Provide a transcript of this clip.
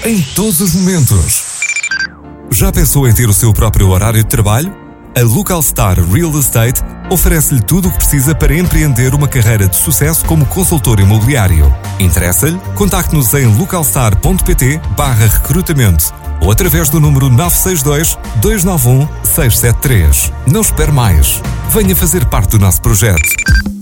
em todos os momentos. Já pensou em ter o seu próprio horário de trabalho? A Localstar Real Estate oferece-lhe tudo o que precisa para empreender uma carreira de sucesso como consultor imobiliário. Interessa-lhe? Contacte-nos em localstar.pt/recrutamento ou através do número 962-291-673. Não espere mais. Venha fazer parte do nosso projeto.